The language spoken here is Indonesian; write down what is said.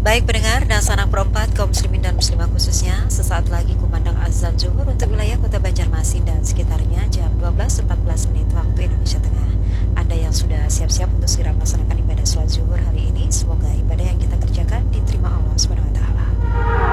Baik pendengar dan sanak perempat kaum muslimin dan muslimah khususnya, sesaat lagi kumandang azan zuhur untuk wilayah kota Banjarmasin dan sekitarnya jam